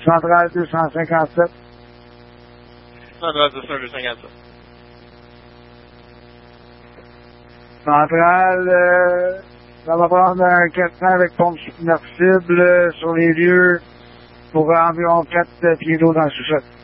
Centrale 257. Centrale 257. Centrale, ça va prendre un 400 avec pompe submersible sur les lieux pour environ 4 pieds d'eau dans le sous-sol.